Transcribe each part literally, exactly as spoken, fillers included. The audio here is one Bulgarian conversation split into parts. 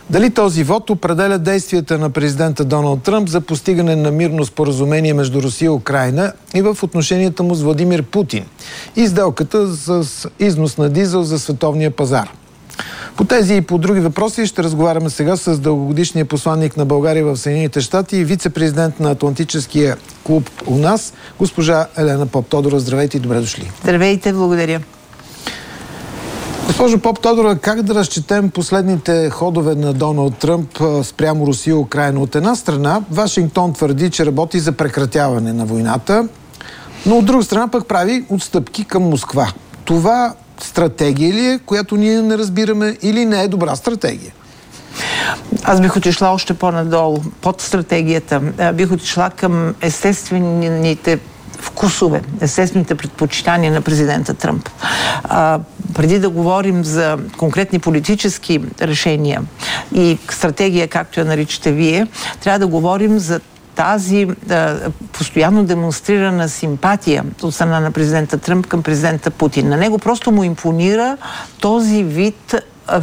Дали този вод определя действията на президента Доналд Тръмп за постигане на мирно споразумение между Русия и Украйна и в отношенията му с Владимир Путин и сделката с износ на дизел за световния пазар? По тези и по други въпроси ще разговаряме сега с дългогодишния посланник на България в Съединените щати и вице-президент на Атлантическия клуб у нас, госпожа Елена Поптодорова. Здравейте и добре дошли. Здравейте, благодаря. Госпожо Поптодорова, как да разчетем последните ходове на Доналд Тръмп спрямо Русия и Украйна? От една страна, Вашингтон твърди, че работи за прекратяване на войната, но от друга страна пък прави отстъпки към Москва. Това стратегия ли е, която ние не разбираме, или не е добра стратегия? Аз бих отишла още по-надолу, под стратегията. Бих отишла към естествените вкусове, естествените предпочитания на президента Тръмп. А, преди да говорим за конкретни политически решения и стратегия, както я наричате вие, трябва да говорим за тази а, постоянно демонстрирана симпатия от страна на президента Тръмп към президента Путин. На него просто му импонира този вид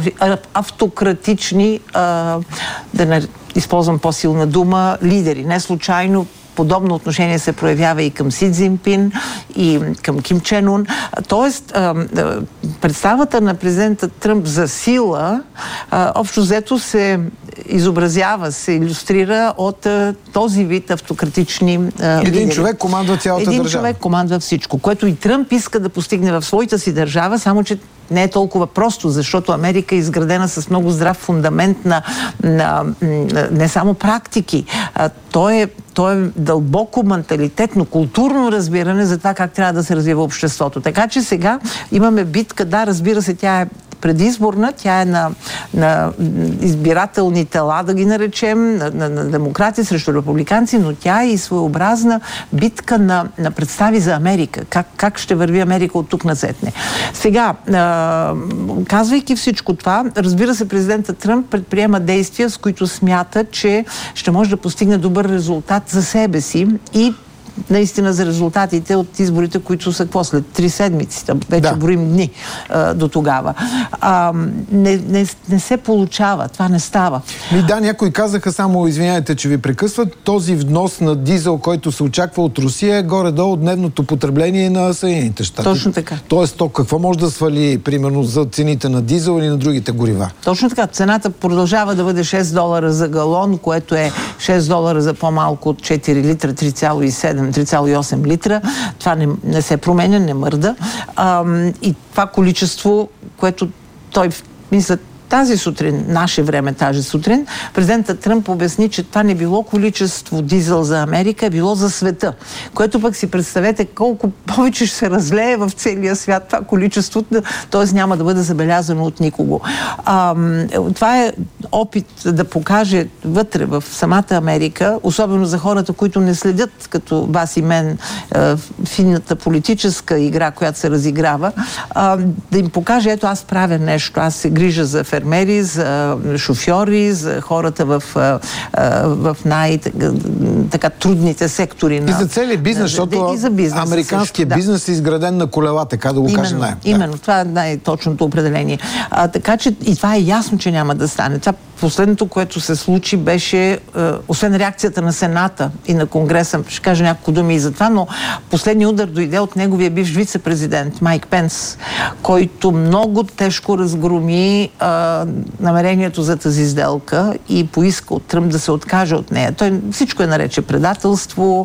автократични, а, да не използвам по-силна дума, лидери. Не случайно подобно отношение се проявява и към Си Цзинпин, и към Ким Чен Ун. Тоест, представата на президента Тръмп за сила общо взето се изобразява, се илюстрира от този вид автократични лидери. Един човек командва цялата Един държава. човек командва всичко, което и Тръмп иска да постигне в своята си държава, само че не е толкова просто, защото Америка е изградена с много здрав фундамент на, на, на не само практики. А, то, е, то е дълбоко менталитетно, културно разбиране за това как трябва да се развива обществото. Така че сега имаме битка, да, разбира се, тя е предизборна, тя е на, на избирателни тела, да ги наречем, на, на, на демократи срещу републиканци, но тя е и своеобразна битка на, на представи за Америка. Как, как ще върви Америка от тук насетне. Сега, а, казвайки всичко това, разбира се, президента Тръмп предприема действия, с които смята, че ще може да постигне добър резултат за себе си и наистина за резултатите от изборите, които са какво след три седмици, вече да. броим дни а, до тогава. А, не, не, не се получава, това не става. И да, някои казаха, само извиняйте, че ви прекъсват, този внос на дизел, който се очаква от Русия, е горе-долу дневното потребление на Съединените щати. Точно така. Тоест, то какво може да свали, примерно, за цените на дизел или на другите горива? Точно така. Цената продължава да бъде шест долара за галон, което е шест долара за по-малко от четири литра, три цяло и седем три цяло и осем литра. Това не, не се променя, не мърда. А, и това количество, което той мисля тази сутрин, наше време тази сутрин, президентът Тръмп обясни, че това не било количество дизел за Америка, е било за света. Което пък си представете колко повече ще се разлее в целия свят това количество, т.е. няма да бъде забелязано от никого. А, това е опит да покаже вътре в самата Америка, особено за хората, които не следят като вас и мен финната политическа игра, която се разиграва, а, да им покаже, ето аз правя нещо, аз се грижа за фермери, за шофьори, за хората в, в най-така трудните сектори. На, и за целият бизнес, защото бизнес, американският също, бизнес да. е изграден на колела, така да го именно, кажем най- Именно, да. това е най-точното определение. А, така че и това е ясно, че няма да стане. Това последното, което се случи, беше, е, освен реакцията на Сената и на Конгреса, ще кажа няколко думи и за това, но последният удар дойде от неговия бивш вице-президент Майк Пенс, който много тежко разгроми е, намерението за тази сделка и поиска от Тръмп да се откаже от нея. Той всичко е нарече предателство,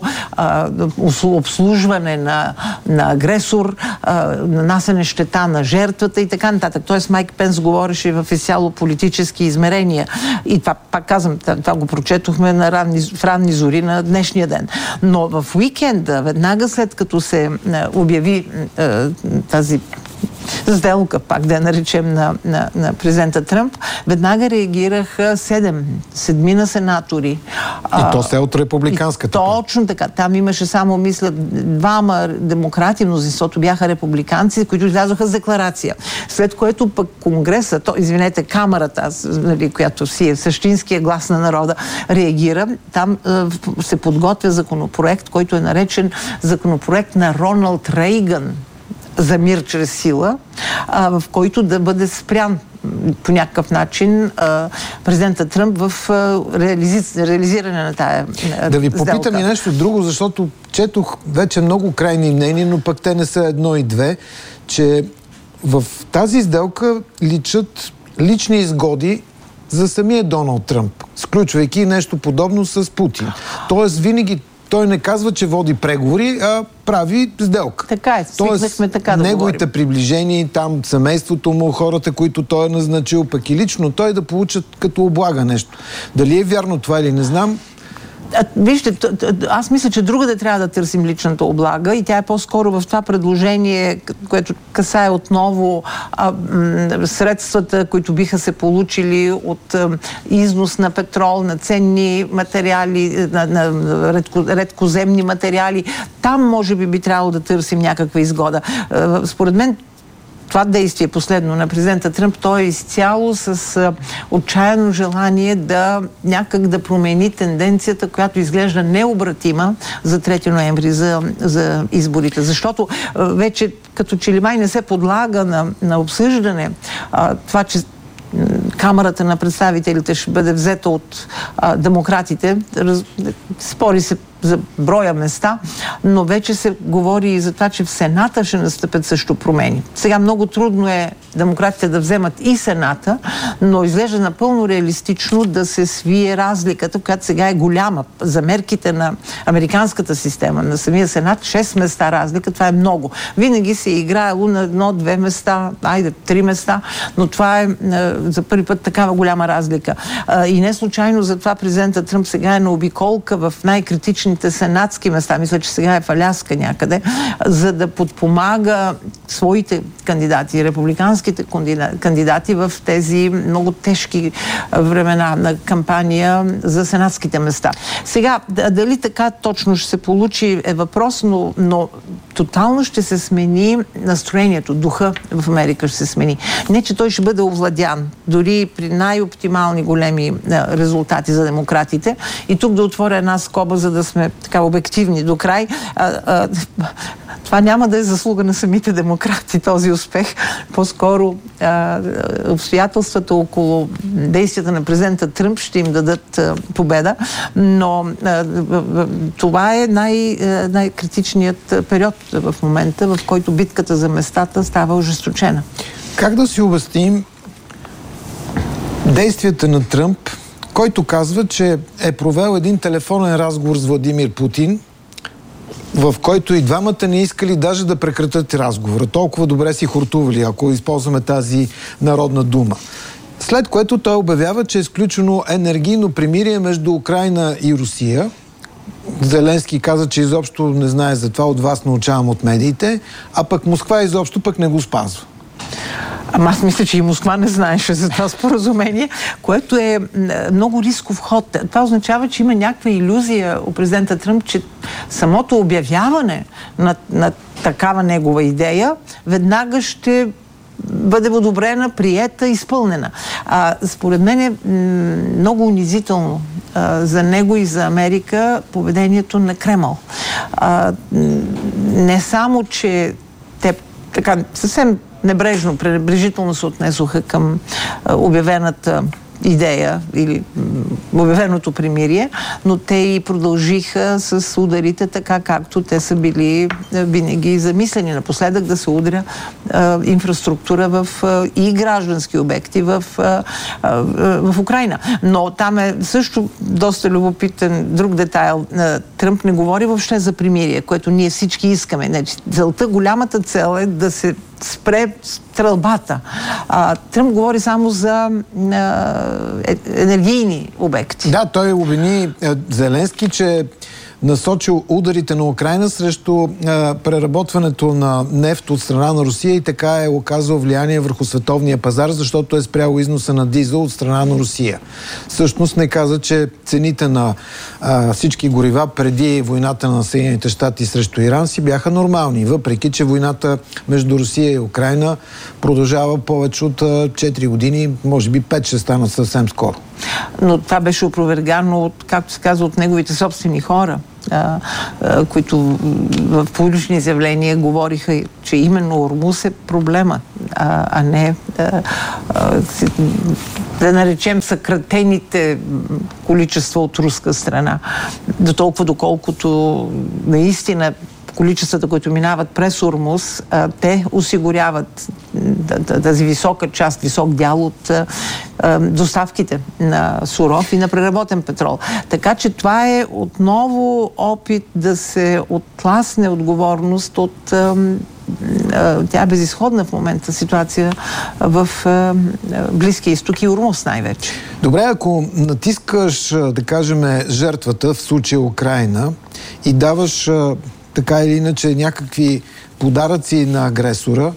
е, обслужване на, на агресор, е, нанасене щета на жертвата и така нататък. Тоест Майк Пенс говореше в изцяло политически измерения. И това, пак казвам, това го прочетохме на ранни, в ранни зори на днешния ден. Но в уикенда, веднага след като се обяви е, тази сделка, пак да я наречем, на, на, на президента Тръмп, веднага реагираха седем, седмина сенатори. И а, то се от републиканската. Точно така. Там имаше само, мисля, двама демократи, мнозинството бяха републиканци, които излязоха с декларация. След което пък Конгреса, то, извинете, камерата, нали, която си е същинския глас на народа, реагира. Там е, се подготвя законопроект, който е наречен законопроект на Роналд Рейган. за мир чрез сила, а, в който да бъде спрян по някакъв начин а, президента Тръмп в а, реализи... реализиране на тая а, Да ви попитам сделка. и нещо друго, защото четох вече много крайни мнения, но пък те не са едно и две, че в тази сделка личат лични изгоди за самия Доналд Тръмп, сключвайки нещо подобно с Путин. Тоест винаги той не казва, че води преговори, а прави сделка. Така е, свикнахме така да неговите говорим. приближени, там семейството му, хората, които той е назначил, пък и лично той да получат като облага нещо. Дали е вярно това или не знам? А, вижте, аз мисля, че другаде трябва да търсим личната облага и тя е по-скоро в това предложение, което касае отново а, м, средствата, които биха се получили от а, износ на петрол, на ценни материали, на, на редко, редкоземни материали. Там може би би трябвало да търсим някаква изгода. А, според мен това действие последно на президента Тръмп, той е изцяло с а, отчаяно желание да някак да промени тенденцията, която изглежда необратима за трети ноември, за, за изборите. Защото а, вече като че ли май не се подлага на, на обсъждане а, това, че Камарата на представителите ще бъде взета от а, демократите. Раз, спори се за броя места, но вече се говори и за това, че в Сената ще настъпят също промени. Сега много трудно е демократите да вземат и Сената, но изглежда напълно реалистично да се свие разликата, която сега е голяма. За мерките на американската система, на самия Сенат, шест места разлика, това е много. Винаги се е играело на едно-две места, айде, три места, но това е за първи път такава голяма разлика. И не случайно затова президента Тръмп сега е на обиколка в най-критични сенатски места, мисля, че сега е в Аляска някъде, за да подпомага своите кандидати, републиканските кандидати в тези много тежки времена на кампания за сенатските места. Сега, дали така точно ще се получи е въпрос, но, но тотално ще се смени настроението, духа в Америка ще се смени. Не, че той ще бъде овладян, дори при най-оптимални големи резултати за демократите. И тук да отворя една скоба, за да сме така обективни до край. А, а, това няма да е заслуга на самите демократи, този успех. По-скоро а, обстоятелствата около действията на президента Тръмп ще им дадат а, победа, но а, това е най, най-критичният период в момента, в който битката за местата става ожесточена. Как да си обясним действията на Тръмп, който казва, че е провел един телефонен разговор с Владимир Путин, в който и двамата не искали даже да прекратят разговора. Толкова добре си хортували, ако използваме тази народна дума. След което той обявява, че е изключено енергийно примирие между Украйна и Русия. Зеленски каза, че изобщо не знае за това, от вас научавам от медиите, а пък Москва изобщо пък не го спазва. Ама аз мисля, че и Москва не знаеше за това споразумение, което е много рисков ход. Това означава, че има някаква илюзия у президента Тръмп, че самото обявяване на, на такава негова идея веднага ще бъде одобрена, приета, изпълнена. А, според мен е много унизително а, за него и за Америка поведението на Кремъл. А, не само, че те така съвсем небрежно, пренебрежително се отнесоха към а, обявената идея или обявеното примирие, но те и продължиха с ударите така, както те са били винаги замислени. Напоследък да се удря а, инфраструктура в а, и граждански обекти в, а, а, в Украйна. Но там е също доста любопитен друг детайл. Тръмп не говори въобще за примирие, което ние всички искаме. Значи, целта, голямата цел е да се спре стрелбата. А, Тръмп говори само за а, е, енергийни обекти. Да, той обвини е, Зеленски, че насочил ударите на Украйна срещу а, преработването на нефт от страна на Русия и така е оказал влияние върху световния пазар, защото е спряло износа на дизел от страна на Русия. Всъщност не каза, че цените на а, всички горива преди войната на Съединените щати срещу Иран си бяха нормални, въпреки че войната между Русия и Украйна продължава повече от а, четири години, може би пет ще станат съвсем скоро. Но това беше опровергано, от, както се казва, от неговите собствени хора. а, а, които в публични изявления говориха, че именно Ормуз е проблема, а, а не а, а, да наречем съкратените количества от руска страна. До толкова, доколкото наистина количествата, които минават през Ормуз, те осигуряват тази висока част, висок дял от доставките на суров и на преработен петрол. Така че това е отново опит да се оттласне отговорност от тя е безизходна в момента ситуация в Близкия изток и Ормуз най-вече. Добре, ако натискаш, да кажем, жертвата, в случая Украйна, и даваш така или иначе някакви подаръци на агресора,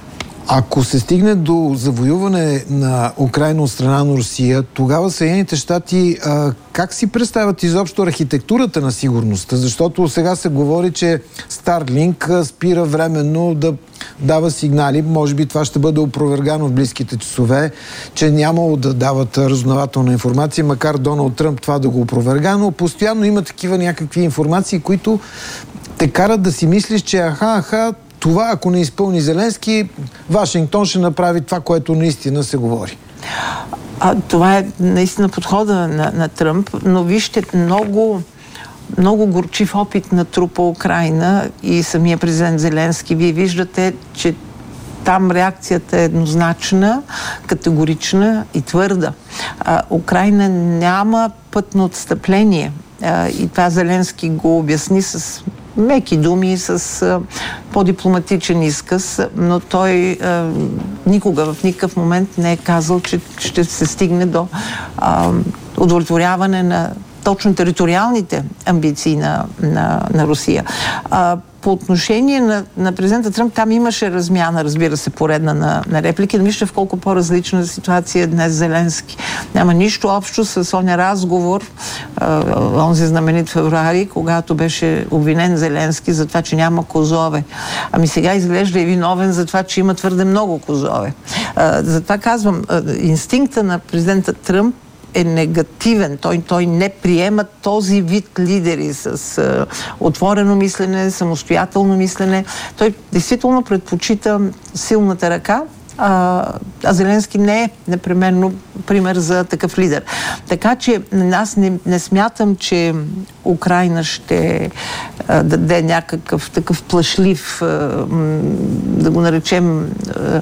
ако се стигне до завоюване на Украйна от страна на Русия, тогава Съединените щати а, как си представят изобщо архитектурата на сигурността? Защото сега се говори, че Starlink спира временно да дава сигнали, може би това ще бъде опровергано в близките часове, че нямало да дават разузнавателна информация, макар Доналд Тръмп това да го опроверга, но постоянно има такива някакви информации, които те карат да си мислиш, че аха, аха, това, ако не изпълни Зеленски, Вашингтон ще направи това, което наистина се говори. А, това е наистина подхода на, на Тръмп, но вижте, много, много горчив опит на трупа Украйна и самия президент Зеленски. Вие виждате, че там реакцията е еднозначна, категорична и твърда. А, Украйна няма път на отстъпление. А, и това Зеленски го обясни с меки думи, с а, по-дипломатичен изказ, но той а, никога, в никакъв момент не е казал, че ще се стигне до а, удовлетворяване на точно териториалните амбиции на, на, на Русия. А, по отношение на, на президента Тръмп, там имаше размяна, разбира се, поредна на, на реплики, но вижте в колко по-различна ситуация е днес Зеленски. Няма нищо общо с оня разговор, а, онзи знаменит февруари, когато беше обвинен Зеленски за това, че няма козове. Ами сега изглежда и виновен за това, че има твърде много козове. А, затова казвам, а, инстинкта на президента Тръмп е негативен. Той, той не приема този вид лидери с а, отворено мислене, самостоятелно мислене. Той действително предпочита силната ръка, а, а Зеленски не е непременно пример за такъв лидер. Така че аз не, не смятам, че Украйна ще а, даде някакъв такъв плашлив, а, да го наречем, а,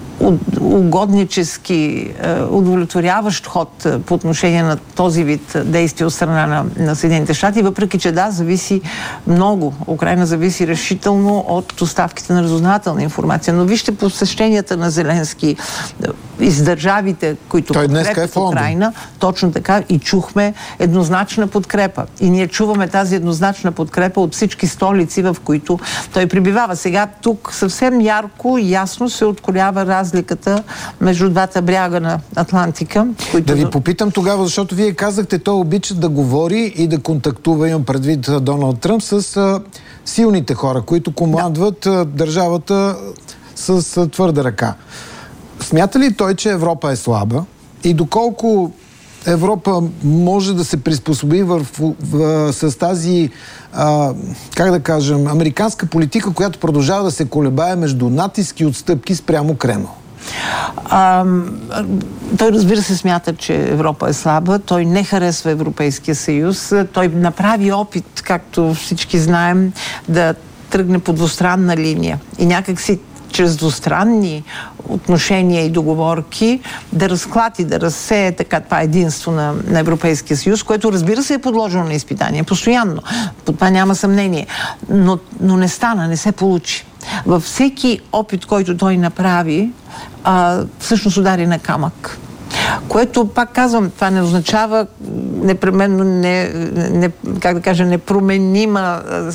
угоднически, удовлетворяващ ход по отношение на този вид действия от страна на, на Съединените щати, въпреки че да, зависи много. Украйна зависи решително от доставките на разузнавателна информация. Но вижте посещенията на Зеленски из държавите, които подкрепят Украйна, точно така, и чухме еднозначна подкрепа. И ние чуваме тази еднозначна подкрепа от всички столици, в които той пребивава. Сега тук съвсем ярко и ясно се откроява разликата между двата бряга на Атлантика. Които... Да ви попитам тогава, защото вие казахте, той обича да говори и да контактува, имам предвид Доналд Тръмп, с а, силните хора, които командват да. държавата с а, твърда ръка. Смята ли той, че Европа е слаба и доколко Европа може да се приспособи в, в, в, с тази, а, как да кажем, американска политика, която продължава да се колебае между натиски и отстъпки спрямо Кремъл? А, той, разбира се, смята, че Европа е слаба. Той не харесва Европейския съюз. Той направи опит, както всички знаем, да тръгне по двустранна линия. И някак си чрез двустранни отношения и договорки да разклати, да разсее така това единство на, на Европейския съюз, което, разбира се, е подложено на изпитание постоянно. По това няма съмнение. Но, но не стана, не се получи. Във всеки опит, който той направи, а, всъщност удари на камък. Което, пак казвам, това не означава непременно не, не, как да кажа, непроменима а,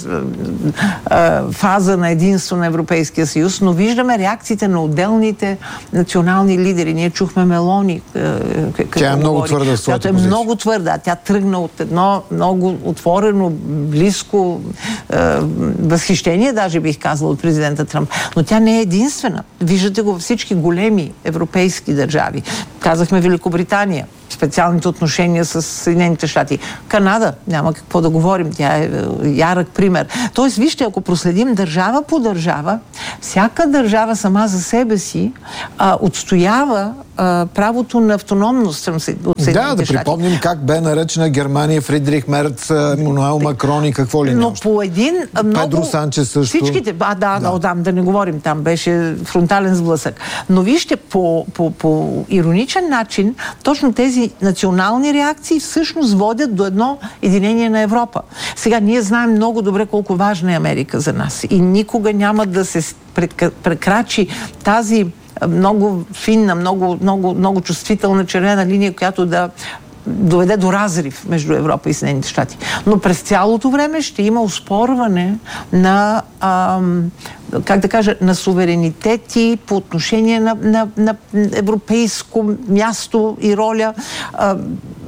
а, фаза на единство на Европейския съюз, но виждаме реакциите на отделните национални лидери. Ние чухме Мелони. Тя е много твърда в своята позиция. Тя е много твърда. Тя тръгна от едно много отворено, близко а, възхищение, даже бих казала, от президента Тръмп. Но тя не е единствена. Виждате го във всички големи европейски държави. Казахме Великобритания. специалните отношения с Съединените щати. Канада, няма какво да говорим, тя е ярък пример. Тоест, вижте, ако проследим държава по държава, всяка държава сама за себе си а, отстоява а, правото на автономност от Съединените щати. Да, да припомним как бе наречена Германия Фридрих Мерц, Емануел Макрон и какво ли не. Но по един много... Педро Санчес също. Всичките, а, да, да, да, да не говорим, там беше фронтален сблъсък. Но вижте, по, по, по ироничен начин, точно тези национални реакции всъщност водят до едно единение на Европа. Сега, ние знаем много добре колко важна е Америка за нас и никога няма да се прекрачи тази много финна, много, много, много чувствителна червена линия, която да доведе до разрив между Европа и Съединените щати. Но през цялото време ще има оспорване на, ам, как да кажа, на суверенитети по отношение на, на, на европейско място и роля. Ам,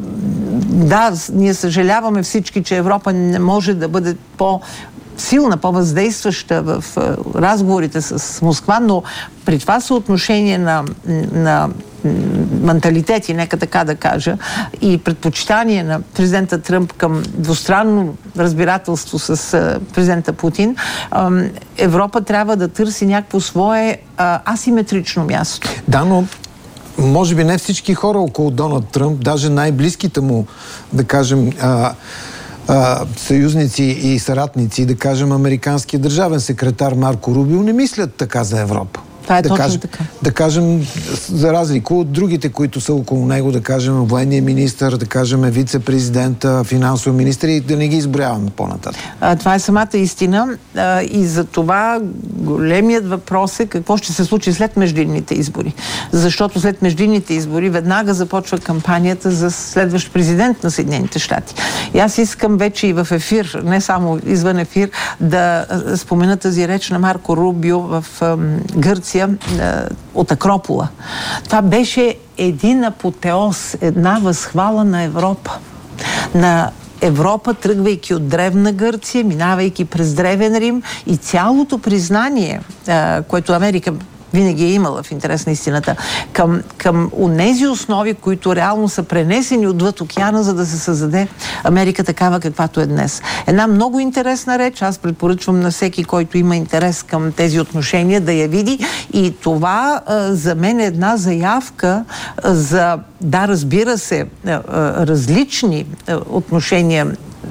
да, ние съжаляваме всички, че Европа не може да бъде по силна, по-въздействаща в разговорите с Москва, но при това съотношение на, на менталитети, нека така да кажа, и предпочитание на президента Тръмп към двустранно разбирателство с президента Путин, Европа трябва да търси някакво свое асиметрично място. Да, но може би не всички хора около Доналд Тръмп, даже най-близките му, да кажем, а, а, съюзници и съратници, да кажем, американския държавен секретар Марко Рубио, не мислят така за Европа. Това е да точно кажем, така. Да кажем, за разлика от другите, които са около него, да кажем, военния министър, да кажем, вице-президента, финансов министър и да не ги изброяваме по-нататък. А, това е самата истина а, и за това големият въпрос е какво ще се случи след междинните избори. Защото след междинните избори веднага започва кампанията за следващ президент на Съединените щати. И аз искам вече и в ефир, не само извън ефир, да спомена тази реч на Марко Рубио в а, Гърция от Акропола. Това беше един апотеоз, една възхвала на Европа. На Европа, тръгвайки от древна Гърция, минавайки през древен Рим и цялото признание, което Америка винаги е имала в интерес на истината, към, към онези основи, които реално са пренесени отвъд океана, за да се създаде Америка такава, каквато е днес. Една много интересна реч, аз предпоръчвам на всеки, който има интерес към тези отношения, да я види и това а, за мен е една заявка а, за, да, разбира се, а, а, различни а, отношения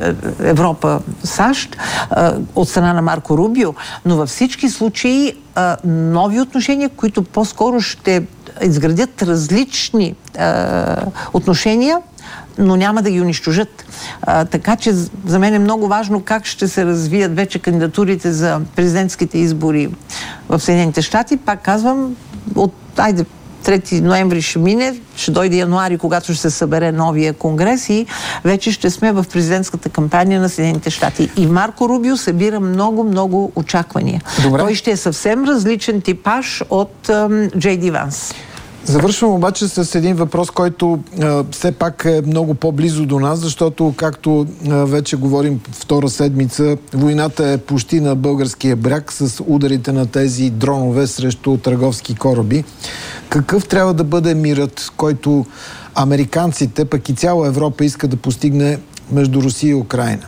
Европа-САЩ от страна на Марко Рубио, но във всички случаи нови отношения, които по-скоро ще изградят различни отношения, но няма да ги унищожат. А, така че за мен е много важно как ще се развият вече кандидатурите за президентските избори в Съединените щати. Пак казвам, от айде трети ноември ще мине, ще дойде януари, когато ще се събере новия конгрес и вече ще сме в президентската кампания на Съединените щати. И Марко Рубио събира много-много очаквания. Добре. Той ще е съвсем различен типаж от Джей Ди Ванс. Завършвам обаче с един въпрос, който а, все пак е много по-близо до нас, защото, както а, вече говорим втора седмица, войната е почти на българския бряг с ударите на тези дронове срещу търговски кораби. Какъв трябва да бъде мирът, който американците, пък и цяла Европа иска да постигне между Русия и Украйна?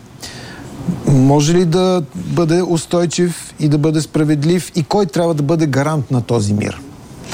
Може ли да бъде устойчив и да бъде справедлив и кой трябва да бъде гарант на този мир?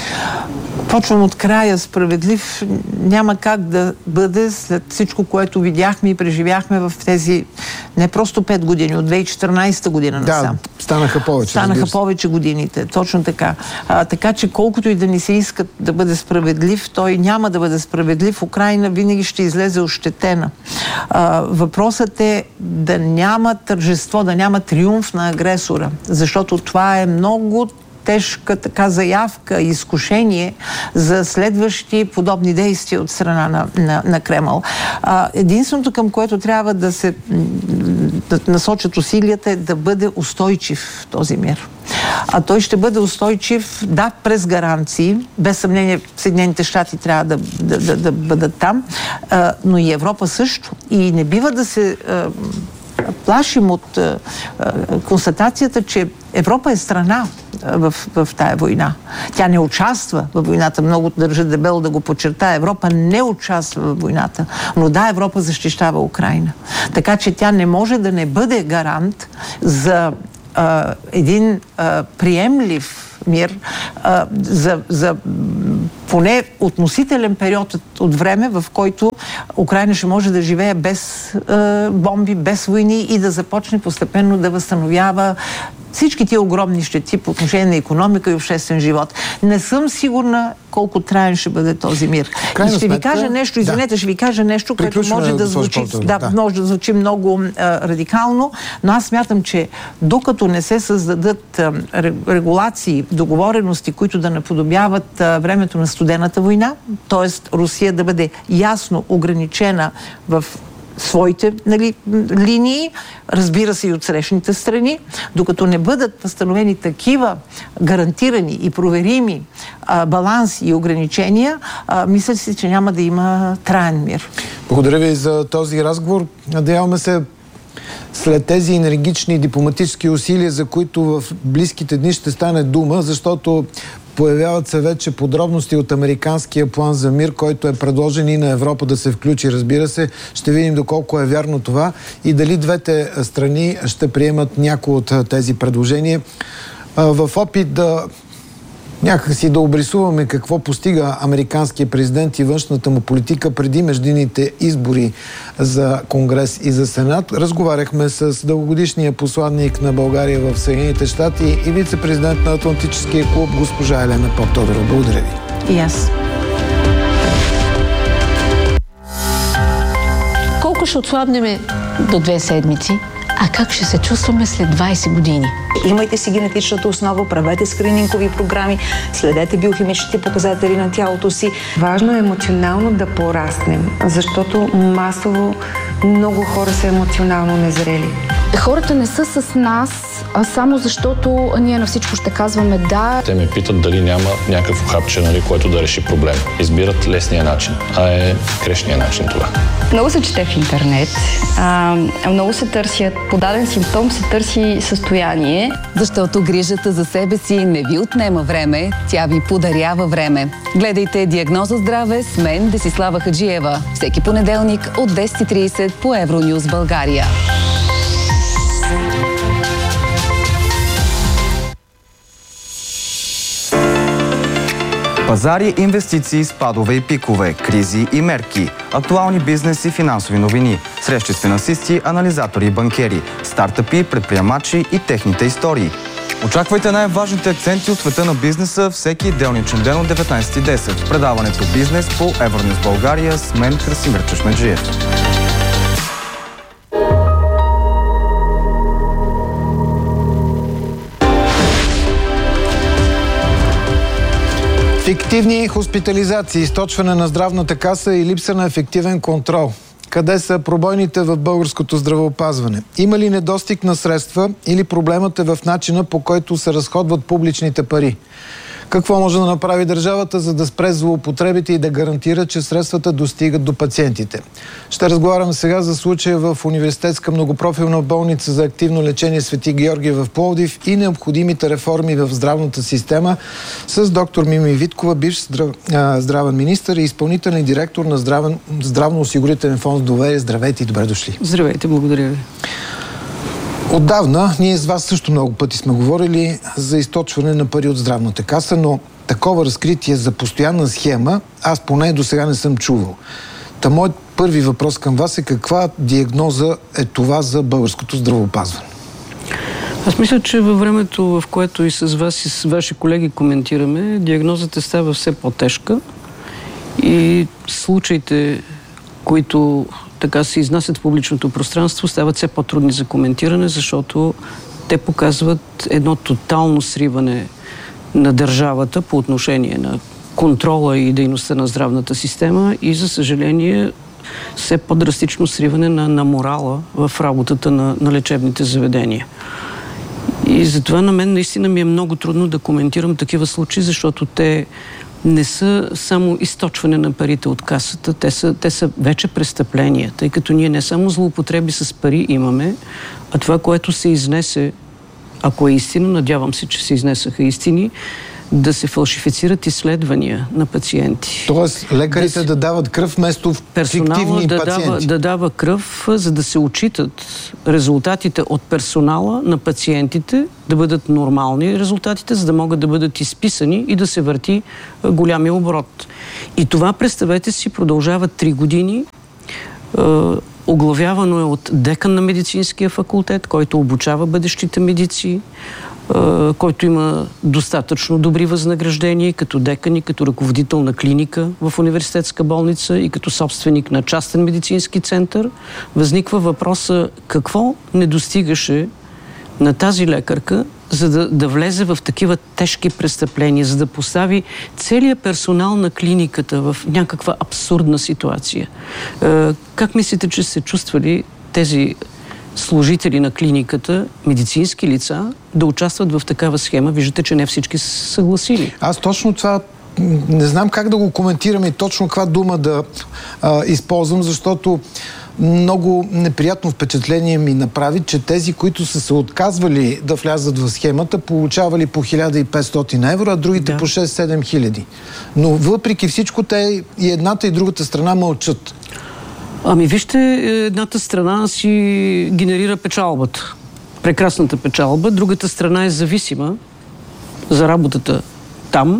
Почвам от края. Справедлив няма как да бъде след всичко, което видяхме и преживяхме в тези не просто пет години, от две хиляди и четиринадесета година насам. Да, станаха повече. Станаха повече годините, точно така. А, така че колкото и да ни се иска да бъде справедлив, той няма да бъде справедлив. Украйна винаги ще излезе ощетена. А, въпросът е да няма тържество, да няма триумф на агресора, защото това е много тежка така заявка и изкушение за следващи подобни действия от страна на, на, на Кремъл. А, единственото, към което трябва да се да насочат усилията, е да бъде устойчив този мир. А той ще бъде устойчив, да, през гаранции. Без съмнение Съединените щати трябва да, да, да, да бъдат там, а, но и Европа също. И не бива да се а, плашим от а, констатацията, че Европа е страна. в, в тая война. Тя не участва в войната. Много държа дебело да го подчертая. Европа не участва в войната. Но да, Европа защищава Украйна. Така че тя не може да не бъде гарант за а, един а, приемлив мир а, за, за поне относителен период от, от време, в който Украйна ще може да живее без а, бомби, без войни и да започне постепенно да възстановява всички тия огромни щети по отношение на икономика и обществен живот. Не съм сигурна колко траен ще бъде този мир. И ще ви кажа нещо, извинете, да. ще ви кажа нещо, което може да звучи, да, да. може да звучи много а, радикално, но аз смятам, че докато не се създадат а, регулации, договорености, които да наподобяват а, времето на студената война, т.е. Русия да бъде ясно ограничена в своите, нали, линии, разбира се и от срещните страни, докато не бъдат възстановени такива гарантирани и проверими а, баланси и ограничения, а, мисля си, че няма да има траен мир. Благодаря ви за този разговор. Надяваме се след тези енергични дипломатически усилия, за които в близките дни ще стане дума, защото появяват се вече подробности от американския план за мир, който е предложен и на Европа да се включи, разбира се. Ще видим доколко е вярно това и дали двете страни ще приемат някои от тези предложения. В опит да някакси да обрисуваме какво постига американския президент и външната му политика преди междинните избори за Конгрес и за Сенат, разговаряхме с дългогодишния посланник на България в Съединените щати и вице-президент на Атлантическия клуб госпожа Елена Поптодорова. Благодаря ви. И аз. Колко ще отслабнем до две седмици? А как ще се чувстваме след двайсет години? Имайте си генетичната основа, правете скринингови програми, следете биохимичните показатели на тялото си. Важно е емоционално да пораснем, защото масово много хора са емоционално незрели. Хората не са с нас, а само защото ние на всичко ще казваме да. Те ме питат дали няма някакво хапче, нали, което да реши проблем. Избират лесния начин, а е грешния начин това. Много се чете в интернет, а, много се търсят, по даден симптом се търси състояние. Защото грижата за себе си не ви отнема време, тя ви подарява време. Гледайте Диагноза здраве с мен, Десислава Хаджиева. Всеки понеделник от десет и трийсет по Евронюз България. Пазари, инвестиции, спадове и пикове, кризи и мерки, актуални бизнес и финансови новини, срещи с финансисти, анализатори и банкери, стартъпи, предприемачи и техните истории. Очаквайте най-важните акценти от света на бизнеса всеки делничен ден от деветнайсет и десет в предаването Бизнес по Евронюз България с мен Красимир Чешмеджиев. Фиктивни хоспитализации, източване на здравната каса и липса на ефективен контрол. Къде са пробойните в българското здравеопазване? Има ли недостиг на средства или проблемът е в начина, по който се разходват публичните пари? Какво може да направи държавата, за да спре злоупотребите и да гарантира, че средствата достигат до пациентите? Ще разговарям сега за случая в Университетска многопрофилна болница за активно лечение Свети Георгий в Пловдив и необходимите реформи в здравната система с доктор Мими Виткова, бивш здрав... здравен министър и изпълнителен директор на здравен... здравноосигурителен фонд Доверие. Здравейте и добре дошли. Здравейте, благодаря ви. Отдавна, ние с вас също много пъти сме говорили за източване на пари от здравната каса, но такова разкритие за постоянна схема, аз поне до сега не съм чувал. Та моят първи въпрос към вас е каква диагноза е това за българското здравеопазване? Аз мисля, че във времето, в което и с вас и с ваши колеги коментираме, диагнозата става все по-тежка и случаите, които така се изнасят в публичното пространство, стават все по-трудни за коментиране, защото те показват едно тотално сриване на държавата по отношение на контрола и дейността на здравната система и, за съжаление, все по-драстично сриване на, на морала в работата на, на лечебните заведения. И затова на мен наистина ми е много трудно да коментирам такива случаи, защото те не са само източване на парите от касата, те са, те са вече престъпления, тъй като ние не само злоупотреби с пари имаме, а това, което се изнесе ако е истина, надявам се, че се изнесаха истини, да се фалшифицират изследвания на пациенти. Тоест лекарите да, да дават кръв вместо фиктивни да пациенти. Дава, да дава кръв, за да се отчитат резултатите от персонала на пациентите, да бъдат нормални резултатите, за да могат да бъдат изписани и да се върти голямия оборот. И това, представете си, продължава три години. Оглавявано е от декан на медицинския факултет, който обучава бъдещите медици, който има достатъчно добри възнаграждения като декан и като ръководител на клиника в университетска болница и като собственик на частен медицински център. Възниква въпроса какво не достигаше на тази лекарка, за да, да влезе в такива тежки престъпления, за да постави целият персонал на клиниката в някаква абсурдна ситуация. Е, как мислите, че се чувствали тези служители на клиниката, медицински лица, да участват в такава схема? Виждате, че не всички са съгласили. Аз точно това не знам как да го коментирам и точно каква дума да а, използвам, защото много неприятно впечатление ми направи, че тези, които са се отказвали да влязат в схемата, получавали по хиляда и петстотин евро, а другите да. по шест-седем хиляди. Но въпреки всичко, те и едната и другата страна мълчат. Ами вижте, едната страна си генерира печалбата. Прекрасната печалба. Другата страна е зависима за работата там.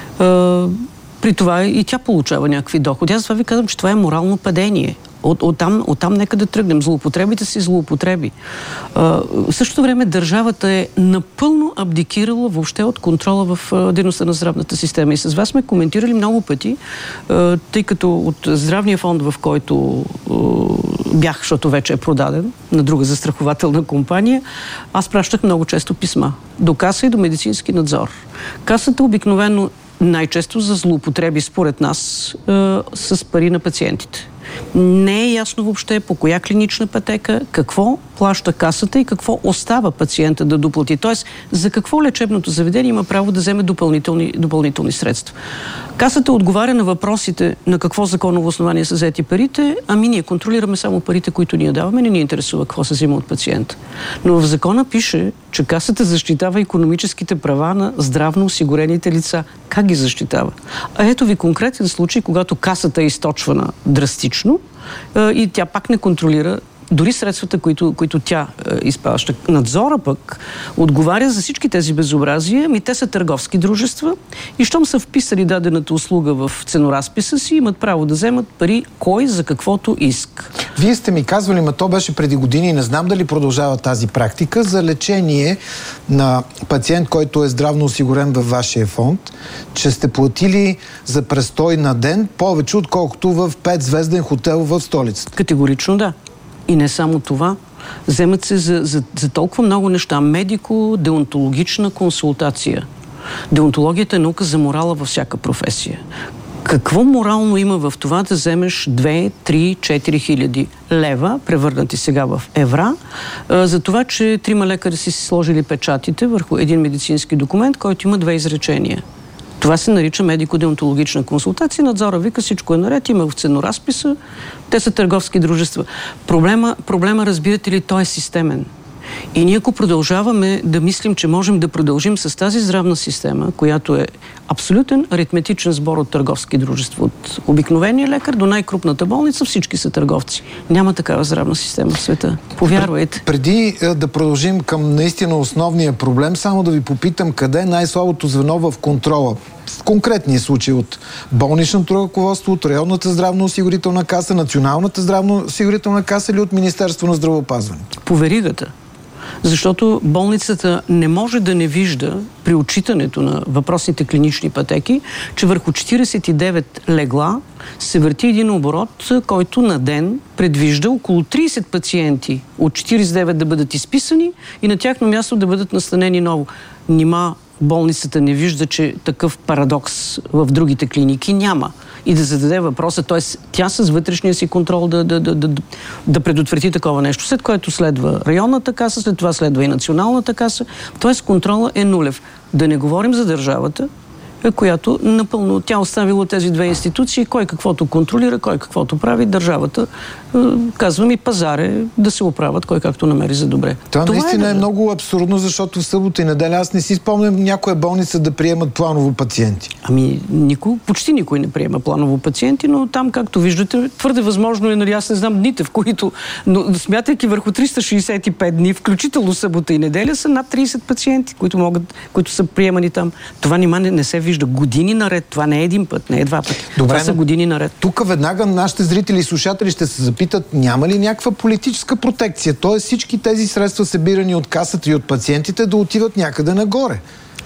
При това и тя получава някакви доходи. Аз това ви казвам, че това е морално падение. От, оттам, оттам нека да тръгнем. Злоупотребите си злоупотреби. А, в същото време държавата е напълно абдикирала въобще от контрола в а, дейността на здравната система. И с вас сме коментирали много пъти, а, тъй като от здравния фонд, в който а, бях, защото вече е продаден на друга застрахователна компания, аз пращах много често писма до каса и до медицински надзор. Касата обикновено най-често за злоупотреби, според нас, а, с пари на пациентите. Не е ясно въобще по коя клинична пътека, какво плаща касата и какво остава пациента да доплати. Тоест, за какво лечебното заведение има право да вземе допълнителни, допълнителни средства. Касата отговаря на въпросите на какво законово основание са взети парите, ами ние контролираме само парите, които ние даваме, не ни интересува какво се взима от пациента. Но в закона пише, че касата защитава икономическите права на здравно осигурените лица. Как ги защитава? А ето ви конкретен случай, когато касата е източвана драстично и тя пак не контролира дори средствата, които, които тя е, изплаща. Надзора пък отговаря за всички тези безобразия, ми те са търговски дружества и щом са вписали дадената услуга в ценоразписа си, имат право да вземат пари кой за каквото иска. Вие сте ми казвали, ма то беше преди години, не знам дали продължава тази практика, за лечение на пациент, който е здравно осигурен във вашия фонд, че сте платили за престой на ден повече, отколкото в петзвезден хотел в столицата. Категорично да. И не само това. Вземат се за, за, за толкова много неща. Медико-деонтологична консултация. Деонтологията е наука за морала във всяка професия. Какво морално има в това да вземеш две, три, четири хиляди лева, превърнати сега в евра, за това, че трима лекари си сложили печатите върху един медицински документ, който има две изречения. Това се нарича медико-деонтологична консултация. Надзора вика, всичко е наред, има в ценоразписа, те са търговски дружества. Проблема, проблема, разбирате ли, той е системен. И ние ако продължаваме да мислим, че можем да продължим с тази здравна система, която е абсолютен аритметичен сбор от търговски дружества, от обикновения лекар до най-крупната болница, всички са търговци. Няма такава здравна система в света. Повярвайте. Преди да продължим към наистина основния проблем, само да ви попитам къде е най-слабото звено в контрола. В конкретния случай от болничното ръководство, от районната здравноосигурителна каса, националната здравноосигурителна каса или от Министерство на здравеопазването? По веригата. Защото болницата не може да не вижда при отчитането на въпросните клинични пътеки, че върху четиридесет и девет легла се върти един оборот, който на ден предвижда около тридесет пациенти от четиридесет и девет да бъдат изписани и на тяхно място да бъдат настанени ново. Нима болницата не вижда, че такъв парадокс в другите клиники няма. И да зададе въпроса, т.е. тя с вътрешния си контрол да, да, да, да, да предотврати такова нещо. След което следва районната каса, след това следва и националната каса. Т.е. контрола е нулев. Да не говорим за държавата, която напълно тя оставила тези две институции, кой каквото контролира, кой каквото прави, държавата, казвам и пазар е да се оправят, кой както намери за добре. Това, Това наистина е, е много абсурдно, защото в събота и неделя аз не си спомням някоя болница да приемат планово пациенти. Ами, никой, почти никой не приема планово пациенти, но там, както виждате, твърде възможно е, нали, аз не знам дните, в които, но смятайки върху триста шейсет и пет дни, включително събота и неделя, са над трийсет пациенти, които могат, които са приемани там. Това нима не, не се вижда години наред. Това не е един път, не е два пъти. Добре, това са години наред. Тук веднага нашите зрители и слушатели ще се запитат, няма ли някаква политическа протекция? Тоест всички тези средства, събирани от касата и от пациентите, да отиват някъде нагоре.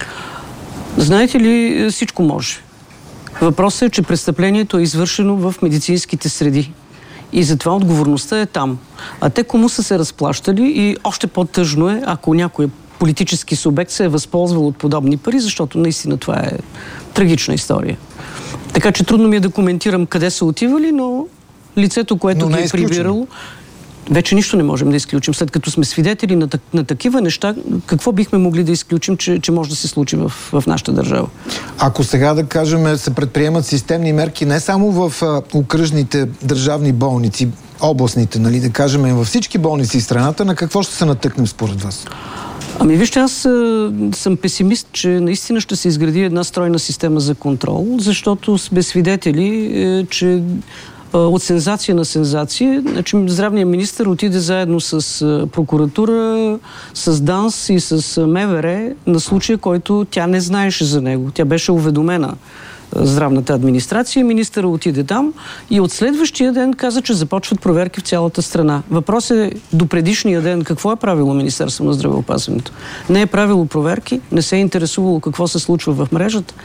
Знаете ли, всичко може. Въпросът е, че престъплението е извършено в медицинските среди. И затова отговорността е там. А те кому са се разплащали и още по-тъжно е, ако някой политически субект се е възползвал от подобни пари, защото наистина това е трагична история. Така че трудно ми е да коментирам къде са отивали, но лицето, което ги е прибирало, вече нищо не можем да изключим. След като сме свидетели на, на такива неща, какво бихме могли да изключим, че, че може да се случи в, в нашата държава? Ако сега, да кажем, се предприемат системни мерки не само в а, окръжните държавни болници, областните, нали, да кажем, във всички болници в страната, на какво ще се натъкнем според вас? Ами вижте, аз а, съм песимист, че наистина ще се изгради една стройна система за контрол, защото сме свидетели, е, че а, от сензация на сензация, значи здравният министър отиде заедно с а, прокуратура, с ДАНС и с а, МВР на случая, който тя не знаеше за него. Тя беше уведомена, здравната администрация, министъра отиде там и от следващия ден каза, че започват проверки в цялата страна. Въпросът е до предишния ден какво е правило Министерство на здравеопазването. Не е правило проверки, не се е интересувало какво се случва в мрежата.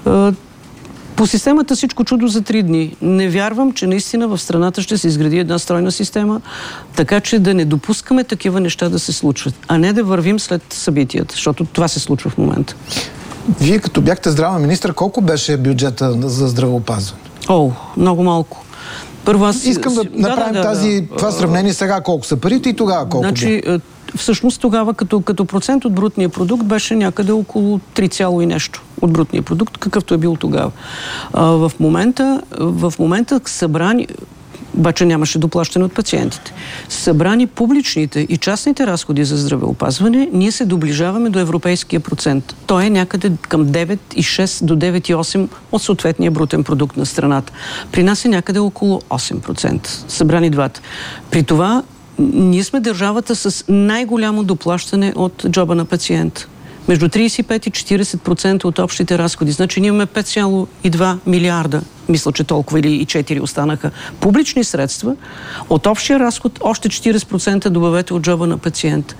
По системата всичко чудо за три дни. Не вярвам, че наистина в страната ще се изгради една стройна система, така че да не допускаме такива неща да се случват, а не да вървим след събитията, защото това се случва в момента. Вие като бяхте здравен министър, колко беше бюджета за здравеопазване? О, много малко. Първо аз... Искам да, да направим да, да, тази, да. това сравнение сега колко са парите и тогава колко значи, бе. Всъщност тогава като, като процент от брутния продукт беше някъде около три цяло и нещо от брутния продукт, какъвто е бил тогава. А, в момента, в момента събрани... Обаче нямаше доплащане от пациентите. Събрани публичните и частните разходи за здравеопазване, ние се доближаваме до европейския процент. Той е някъде към девет цяло и шест до девет цяло и осем от съответния брутен продукт на страната. При нас е някъде около осем процента. Събрани двата. При това ние сме държавата с най-голямо доплащане от джоба на пациент. Между трийсет и пет и четирийсет процента от общите разходи. Значи ние имаме пет цяло и два милиарда, мисля, че толкова или и четири останаха публични средства. От общия разход още четирийсет процента добавете от джоба на пациент.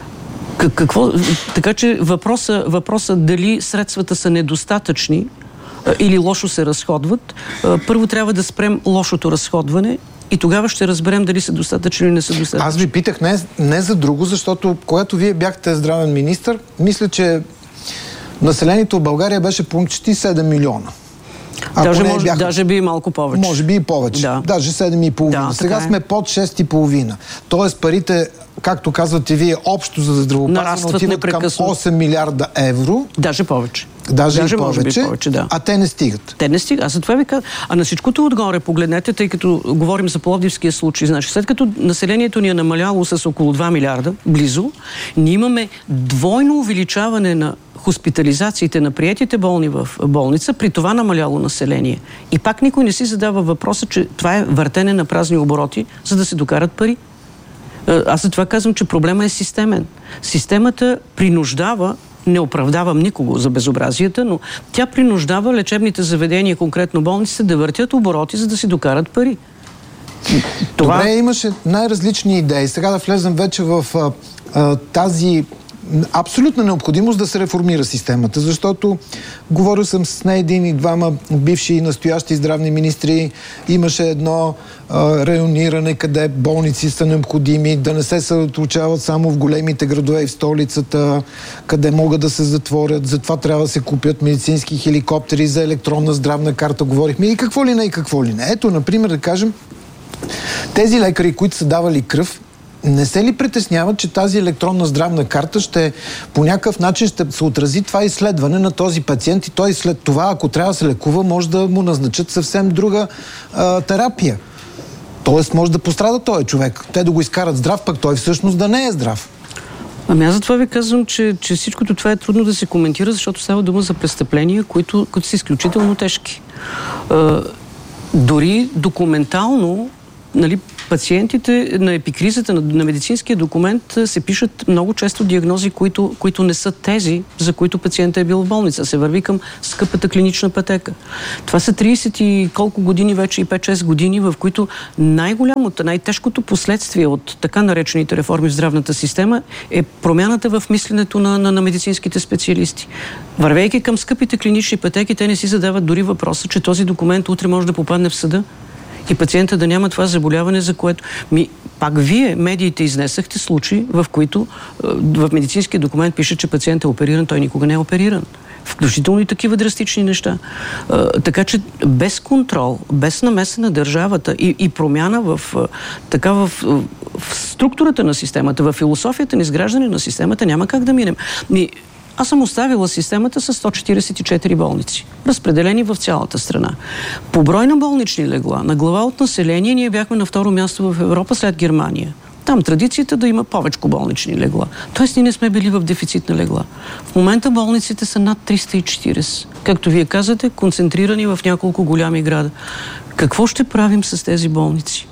Какво? Така че въпроса, въпроса дали средствата са недостатъчни или лошо се разходват, първо трябва да спрем лошото разходване и тогава ще разберем дали са достатъчни или не са достатъчни. Аз ви питах не, не за друго, защото когато вие бяхте здравен министър, мисля, че населението в България беше почти седем милиона. Даже, може, бяха... даже би и малко повече. Може би и повече. Да. Даже седем и половина. Да, сега сме под шест и половина. Тоест парите, както казвате вие, общо за здравеопазване отиват към осем милиарда евро. Даже повече. Даже, Даже и повече, повече да. А те не стигат. Те не стигат. Аз за това ви казвам. А на всичкото отгоре погледнете, тъй като говорим за пловдивския случай. Значи, след като населението ни е намаляло с около два милиарда, близо, ние имаме двойно увеличаване на хоспитализациите на приетите болни в болница, при това намаляло население. И пак никой не си задава въпроса, че това е въртене на празни обороти, за да се докарат пари. Аз за това казвам, че проблема е системен. Системата принуждава, не оправдавам никого за безобразията, но тя принуждава лечебните заведения, конкретно болниците, да въртят обороти, за да си докарат пари. Това... Добре, имаше най-различни идеи. Сега да влезем вече в а, а, тази абсолютна необходимост да се реформира системата, защото говорил съм с не един и двама бивши и настоящи здравни министри, имаше едно а, райониране, къде болници са необходими, да не се съсредоточават само в големите градове и в столицата, къде могат да се затворят, затова трябва да се купят медицински хеликоптери за електронна здравна карта, говорихме и какво ли не, и какво ли не. Ето, например, да кажем, тези лекари, които са давали кръв, не се ли притеснява, че тази електронна здравна карта ще по някакъв начин ще се отрази това изследване на този пациент и той след това, ако трябва да се лекува, може да му назначат съвсем друга а, терапия. Тоест може да пострада този човек. Те да го изкарат здрав, пък той всъщност да не е здрав. Ами аз затова ви казвам, че, че всичкото това е трудно да се коментира, защото става дума за престъпления, които, които са изключително тежки. А, дори документално, нали, пациентите на епикризата, на, на медицинския документ се пишат много често диагнози, които, които не са тези, за които пациентът е бил в болница. Се върви към скъпата клинична пътека. Това са трийсет и колко години вече, и пет-шест години, в които най-голямото, най-тежкото последствие от така наречените реформи в здравната система е промяната в мисленето на, на, на медицинските специалисти. Вървейки към скъпите клинични пътеки, те не си задават дори въпроса, че този документ утре може да попадне в съда и пациента да няма това заболяване, за което... Ми, пак вие, медиите, изнесахте случаи, в които в медицинския документ пише, че пациентът е опериран, той никога не е опериран. Включително и такива драстични неща. А, така че без контрол, без намеса на държавата и, и промяна в, така в, в структурата на системата, в философията на изграждане на системата, няма как да минем. Ми, Аз съм оставила системата с сто четирийсет и четири болници, разпределени в цялата страна. По брой на болнични легла, на глава от население, ние бяхме на второ място в Европа след Германия. Там традицията да има повече болнични легла. Тоест ние не сме били в дефицит на легла. В момента болниците са над триста и четирийсет. Както вие казате, концентрирани в няколко голями града. Какво ще правим с тези болници?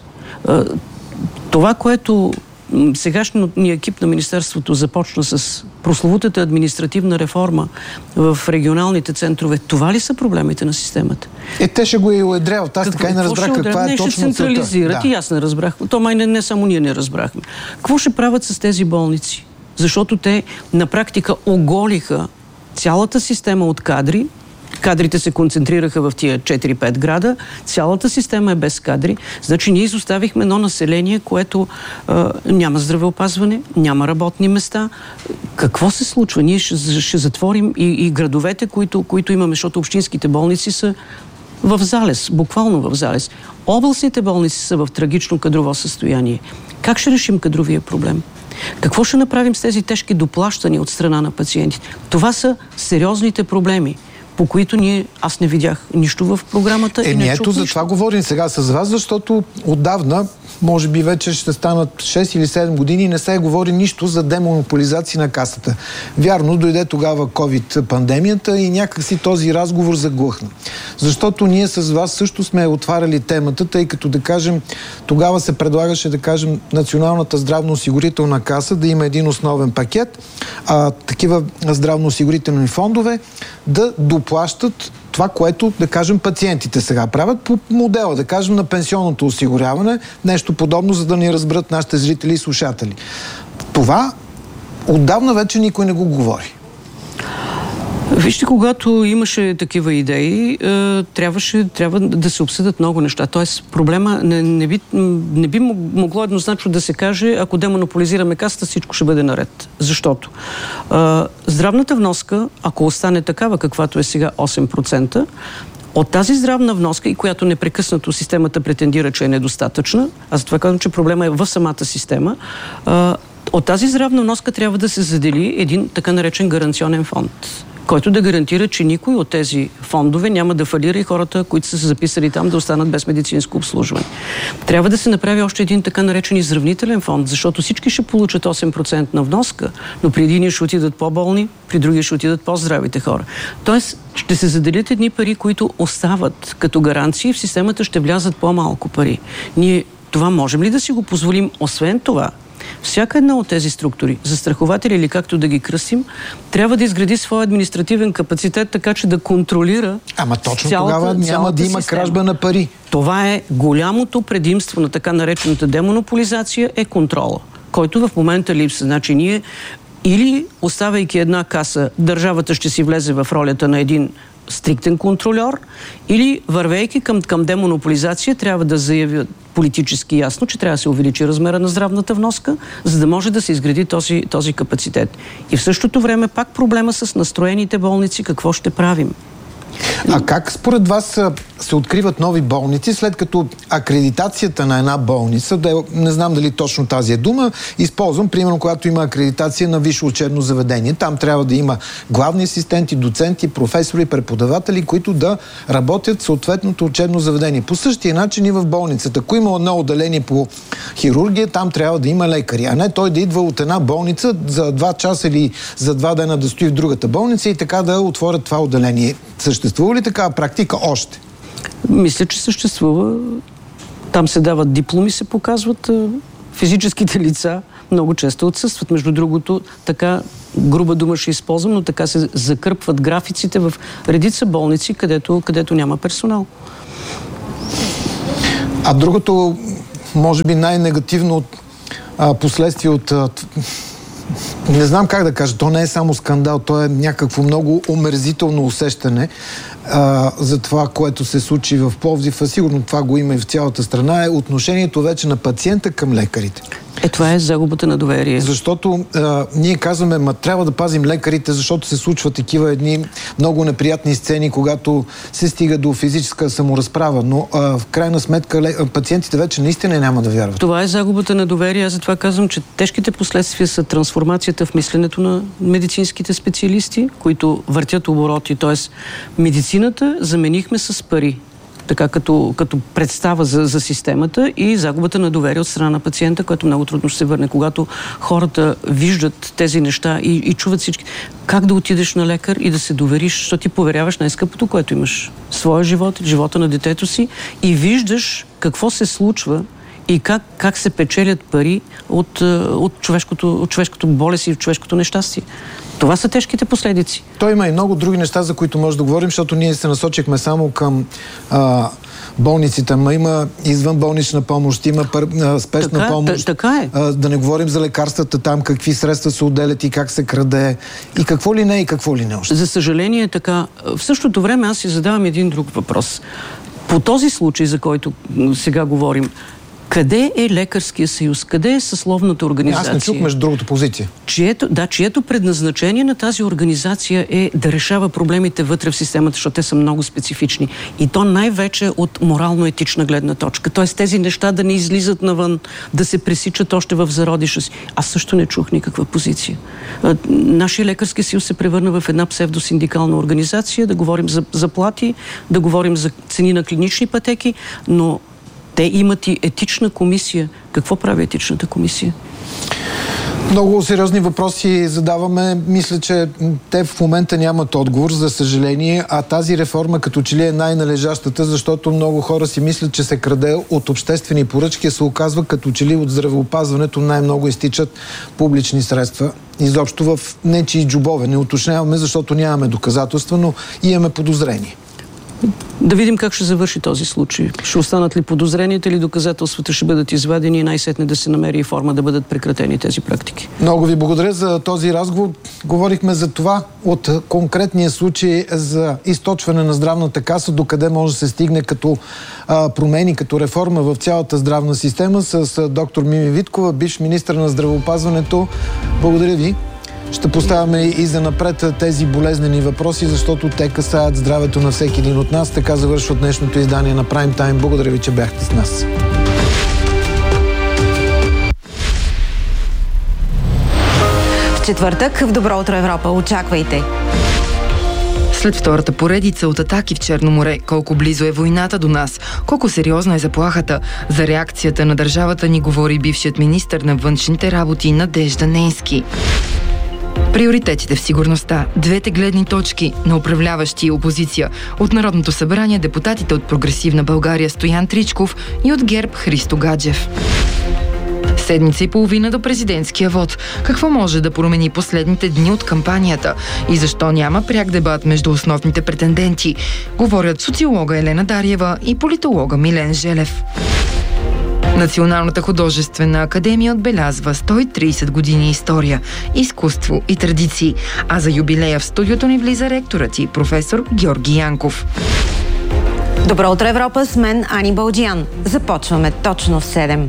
Това, което сегашният ни екип на Министерството започна с прословутата административна реформа в регионалните центрове, това ли са проблемите на системата? Е, те ще го е уедрял. Аз така и не разбрах каква е точно целта. Ще централизират да. И аз не разбрах. То май не, не само ние не разбрахме. Какво ще правят с тези болници? Защото те на практика оголиха цялата система от кадри. Кадрите се концентрираха в тия четири-пет града. Цялата система е без кадри. Значи ние изоставихме едно население, което а, няма здравеопазване, няма работни места. Какво се случва? Ние ще, ще затворим и, и градовете, които, които имаме, защото общинските болници са в залез, буквално в залез. Областните болници са в трагично кадрово състояние. Как ще решим кадровия проблем? Какво ще направим с тези тежки доплащания от страна на пациентите? Това са сериозните проблеми, по които ние, аз не видях нищо в програмата. Е, и не ето за това говорим сега с вас, защото отдавна, може би вече ще станат шест или седем години, не се говори нищо за демонополизация на Касата. Вярно, дойде тогава ковид-пандемията и някакси този разговор заглъхна. Защото ние с вас също сме отваряли темата, тъй като, да кажем, тогава се предлагаше, да кажем, Националната здравноосигурителна каса да има един основен пакет, а такива здравноосигурителни фондове да доплащат това, което, да кажем, пациентите сега правят по модела, да кажем, на пенсионното осигуряване, нещо подобно, за да ни разберат нашите зрители и слушатели. Това отдавна вече никой не го говори. Вижте, когато имаше такива идеи, трябваше, трябва да се обсъдят много неща. Тоест, проблема не, не, би, не би могло еднозначно да се каже, ако демонополизираме Касата, всичко ще бъде наред. Защото а, здравната вноска, ако остане такава, каквато е сега осем процента, от тази здравна вноска, и която непрекъснато системата претендира, че е недостатъчна, аз затова казвам, че проблема е в самата система, а, от тази здравна вноска трябва да се задели един така наречен гаранционен фонд, който да гарантира, че никой от тези фондове няма да фалира и хората, които са се записали там, да останат без медицинско обслужване. Трябва да се направи още един така наречен изравнителен фонд, защото всички ще получат осем процента на вноска, но при едини ще отидат по-болни, при други ще отидат по-здравите хора. Тоест, ще се заделят едни пари, които остават като гаранции и в системата ще влязат по-малко пари. Ние това можем ли да си го позволим? Освен това, всяка една от тези структури, застрахователи или както да ги кръстим, трябва да изгради своя административен капацитет, така че да контролира. Ама точно цялата, тогава няма да има система. Кражба на пари. Това е голямото предимство на така наречената демонополизация, е контрола, който в момента липсва. Значи ние или оставяйки една каса, държавата ще си влезе в ролята на един стриктен контрольор, или вървейки към, към демонополизация, трябва да заявят политически ясно, че трябва да се увеличи размера на здравната вноска, за да може да се изгради този, този капацитет. И в същото време пак проблема с настроените болници, какво ще правим? А как според вас се откриват нови болници, след като акредитацията на една болница, да, не знам дали точно тази е дума, използвам, примерно, когато има акредитация на висше учебно заведение. Там трябва да има главни асистенти, доценти, професори, преподаватели, които да работят в съответното учебно заведение. По същия начин и в болницата. Ако има едно отделение по хирургия, там трябва да има лекари, а не той да идва от една болница за два часа или за два дена да стои в другата болница и така да отворят това отделение. Съществува ли такава практика още? Мисля, че съществува. Там се дават дипломи, се показват. Физическите лица много често отсъстват. Между другото, така груба дума ще използвам, но така се закърпват графиците в редица болници, където, където няма персонал. А другото, може би най-негативно а, последствие от... А, не знам как да кажа, то не е само скандал, то е някакво много омерзително усещане а, за това, което се случи в Пловдив, а сигурно това го има и в цялата страна, е отношението вече на пациента към лекарите. Е, това е загубата на доверие. Защото а, ние казваме, ма трябва да пазим лекарите, защото се случват такива едни много неприятни сцени, когато се стига до физическа саморазправа. Но а, в крайна сметка пациентите вече наистина няма да вярват. Това е загубата на доверие. Аз затова казвам, че тежките последствия са трансформацията в мисленето на медицинските специалисти, които въртят обороти. Тоест, медицината заменихме с пари. Така като, като представа за, за системата и загубата на доверие от страна на пациента, което много трудно ще се върне. Когато хората виждат тези неща и, и чуват всички, как да отидеш на лекар и да се довериш, защото ти поверяваш най-скъпото, което имаш. Своя живот, живота на детето си и виждаш какво се случва и как, как се печелят пари от, от, човешкото, от човешкото болест и от човешкото нещастие. Това са тежките последици. Той има и много други неща, за които може да говорим, защото ние се насочихме само към а, болниците. Ма има извънболнична помощ, има пър, а, спешна така, помощ. Така е. А, да не говорим за лекарствата там, какви средства се отделят и как се краде. И какво ли не, и какво ли не още. За съжаление така. В същото време аз си задавам един друг въпрос. По този случай, за който сега говорим, къде е лекарския съюз? Къде е съсловната организация? Аз не чух между другото позиция. Чието, да, чието предназначение на тази организация е да решава проблемите вътре в системата, защото те са много специфични. И то най-вече от морално-етична гледна точка. Тоест тези неща да не излизат навън, да се пресичат още в зародиша си. Аз също не чух никаква позиция. Нашия лекарски съюз се превърна в една псевдосиндикална организация, да говорим за заплати, да говорим за цени на клинични пътеки, но те имат и етична комисия. Какво прави етичната комисия? Много сериозни въпроси задаваме. Мисля, че те в момента нямат отговор, за съжаление, а тази реформа като че ли е най-належащата, защото много хора си мислят, че се краде от обществени поръчки, се оказва като че ли от здравеопазването най-много изтичат публични средства. Изобщо в нечии джобове. Не уточняваме, защото нямаме доказателства, но имаме подозрение. Да видим как ще завърши този случай. Ще останат ли подозренията или доказателствата ще бъдат извадени и най-сетне да се намери и форма да бъдат прекратени тези практики. Много ви благодаря за този разговор. Говорихме за това от конкретния случай за източване на здравната каса, докъде може да се стигне като а, промени, като реформа в цялата здравна система с а, доктор Мими Виткова, бивш министър на здравеопазването. Благодаря ви. Ще поставяме и за напред тези болезнени въпроси, защото те касаят здравето на всеки един от нас. Така завършва днешното издание на Prime Time. Благодаря ви, че бяхте с нас. В четвъртък в Добро утро Европа. Очаквайте! След втората поредица от атаки в Черно море, колко близо е войната до нас, колко сериозна е заплахата. За реакцията на държавата ни говори бившият министър на външните работи Надежда Ненски. Приоритетите в сигурността. Двете гледни точки на управляващи и опозиция. От Народното събрание депутатите от Прогресивна България Стоян Тричков и от ГЕРБ Христо Гаджев. Седмица и половина до президентския вод. Какво може да промени последните дни от кампанията? И защо няма пряк дебат между основните претенденти? Говорят социолога Елена Дариева и политолога Милен Желев. Националната художествена академия отбелязва сто и трийсет години история, изкуство и традиции. А за юбилея в студиото ни влиза ректорът и професор Георги Янков. Добро утро Европа, с мен Ани Балджиян. Започваме точно в седем.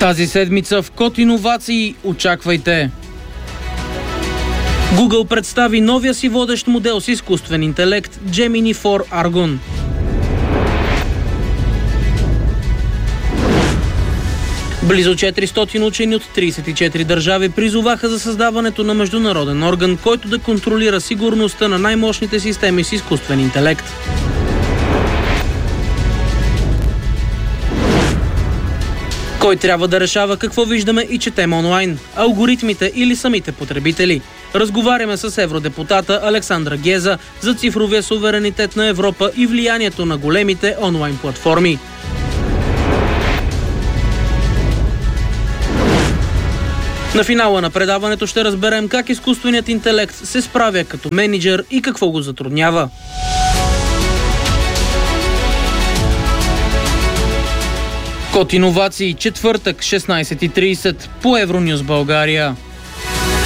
Тази седмица в Код иновации очаквайте. Google представи новия си водещ модел с изкуствен интелект Gemini фор Argon. Близо четиристотин учени от тридесет и четири държави призоваха за създаването на международен орган, който да контролира сигурността на най-мощните системи с изкуствен интелект. Кой трябва да решава какво виждаме и четем онлайн? Алгоритмите или самите потребители? Разговаряме с евродепутата Александра Геза за цифровия суверенитет на Европа и влиянието на големите онлайн платформи. На финала на предаването ще разберем как изкуственият интелект се справя като мениджър и какво го затруднява. Код иновации, четвъртък, шестнайсет и трийсет по Евронюс България.